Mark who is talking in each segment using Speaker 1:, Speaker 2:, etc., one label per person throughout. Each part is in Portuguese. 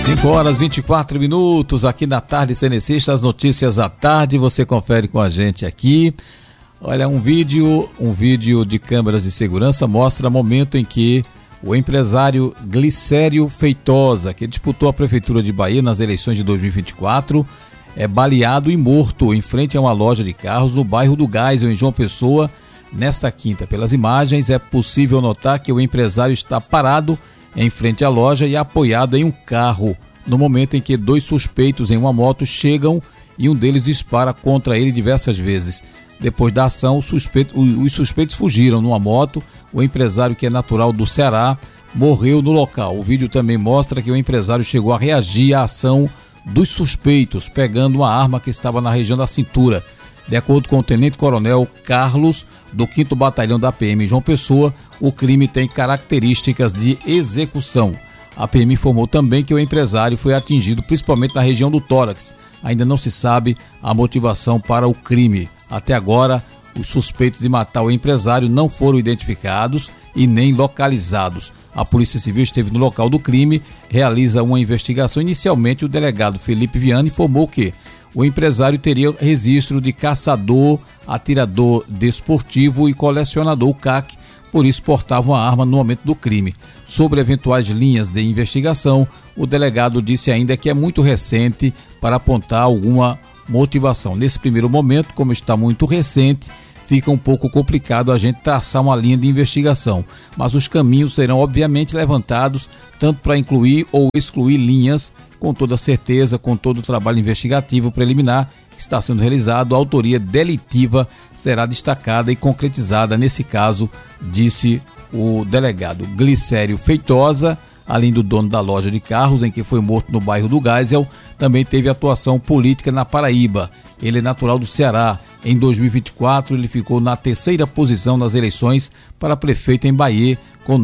Speaker 1: 5h24 aqui na Tarde Cenecista, as notícias da tarde, você confere com a gente aqui. Olha, um vídeo de câmeras de segurança mostra o momento em que o empresário Glicério Feitosa, que disputou a Prefeitura de Bahia nas eleições de 2024, é baleado e morto em frente a uma loja de carros no bairro do Geisel, em João Pessoa, nesta quinta. Pelas imagens, é possível notar que o empresário está parado em frente à loja e apoiado em um carro, no momento em que dois suspeitos em uma moto chegam e um deles dispara contra ele diversas vezes. Depois da ação, os suspeitos fugiram numa moto. O empresário, que é natural do Ceará, morreu no local. O vídeo também mostra que o empresário chegou a reagir à ação dos suspeitos, pegando uma arma que estava na região da cintura. De acordo com o tenente-coronel Carlos, do 5º Batalhão da PM em João Pessoa, o crime tem características de execução. A PM informou também que o empresário foi atingido principalmente na região do tórax. Ainda não se sabe a motivação para o crime. Até agora, os suspeitos de matar o empresário não foram identificados e nem localizados. A Polícia Civil esteve no local do crime, realiza uma investigação. Inicialmente, o delegado Felipe Viana informou que o empresário teria registro de caçador, atirador desportivo e colecionador CAC, por isso portava uma arma no momento do crime. Sobre eventuais linhas de investigação, o delegado disse ainda que é muito recente para apontar alguma motivação. Nesse primeiro momento, como está muito recente, fica um pouco complicado a gente traçar uma linha de investigação, mas os caminhos serão obviamente levantados, tanto para incluir ou excluir linhas. Com toda certeza, com todo o trabalho investigativo preliminar que está sendo realizado, a autoria delitiva será destacada e concretizada nesse caso, disse o delegado. Glicério Feitosa, além do dono da loja de carros em que foi morto no bairro do Geisel, também teve atuação política na Paraíba. Ele é natural do Ceará. Em 2024, ele ficou na 3ª posição nas eleições para prefeito em Bahia, com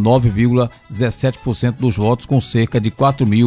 Speaker 1: 9,17% dos votos, com cerca de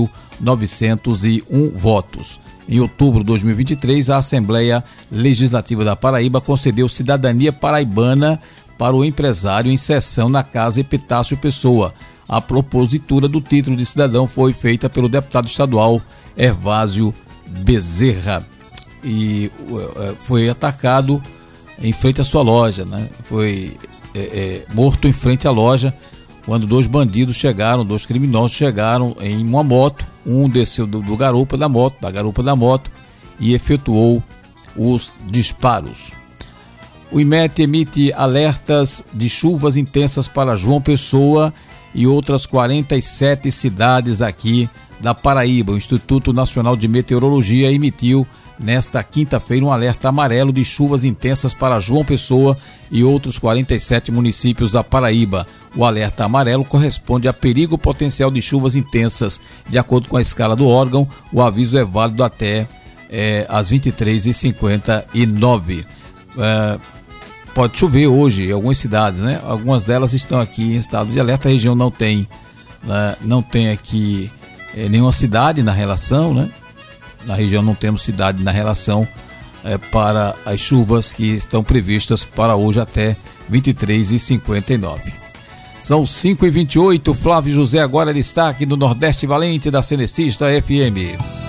Speaker 1: 4.901 votos. Em outubro de 2023, a Assembleia Legislativa da Paraíba concedeu cidadania paraibana para o empresário em sessão na Casa Epitácio Pessoa. A propositura do título de cidadão foi feita pelo deputado estadual Hervásio Bezerra e foi atacado em frente à sua loja, né? Foi morto em frente à loja quando dois criminosos chegaram em uma moto. Um desceu da garupa da moto e efetuou os disparos. O IMET emite alertas de chuvas intensas para João Pessoa e outras 47 cidades aqui da Paraíba. O Instituto Nacional de Meteorologia emitiu nesta quinta-feira um alerta amarelo de chuvas intensas para João Pessoa e outros 47 municípios da Paraíba. O alerta amarelo corresponde a perigo potencial de chuvas intensas. De acordo com a escala do órgão, o aviso é válido até às 23h59. Pode chover hoje em algumas cidades, né? Algumas delas estão aqui em estado de alerta. A região não tem aqui nenhuma cidade na relação, né? Na região não temos cidade na relação para as chuvas que estão previstas para hoje até 23h59. São 5h28, Flávio José agora destaque no Nordeste Valente da Cenecista FM.